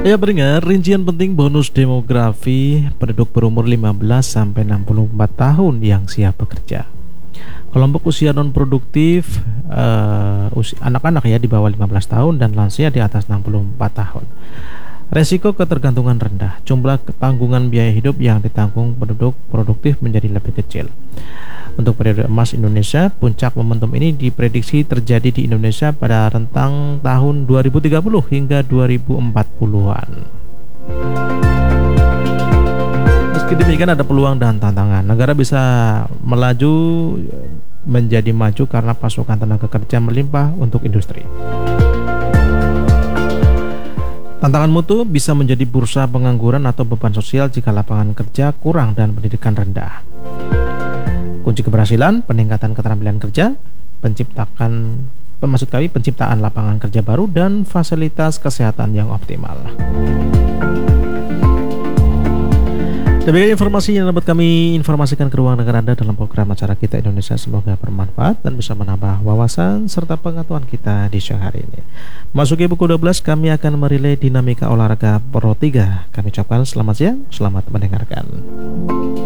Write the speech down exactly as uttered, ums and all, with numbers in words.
Ya, peringat rincian penting bonus demografi penduduk berumur lima belas sampai enam puluh empat tahun yang siap bekerja. Kelompok usia non produktif eh, usi- anak-anak ya di bawah lima belas tahun dan lansia di atas enam puluh empat tahun. Resiko ketergantungan rendah, jumlah tanggungan biaya hidup yang ditanggung penduduk produktif menjadi lebih kecil. Untuk periode emas Indonesia, puncak momentum ini diprediksi terjadi di Indonesia pada rentang tahun dua ribu tiga puluh hingga dua ribu empat puluhan-an. Meski demikian ada peluang dan tantangan. Negara bisa melaju menjadi maju karena pasokan tenaga kerja melimpah untuk industri. Tantangan mutu bisa menjadi bursa pengangguran atau beban sosial jika lapangan kerja kurang dan pendidikan rendah. Kunci keberhasilan, peningkatan keterampilan kerja, penciptakan maksud kami penciptaan lapangan kerja baru dan fasilitas kesehatan yang optimal. Demikian informasi yang dapat kami informasikan ke ruang dengar Anda dalam program acara Kita Indonesia. Semoga bermanfaat dan bisa menambah wawasan serta pengetahuan kita di siang hari ini. Masuki pukul dua belas kami akan merilai dinamika olahraga Pro tiga. Kami ucapkan selamat siang, selamat mendengarkan.